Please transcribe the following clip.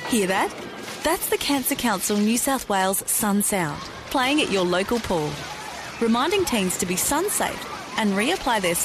Hear that? That's the Cancer Council New South Wales Sun Sound, playing at your local pool, reminding teens to be sun safe and reapply their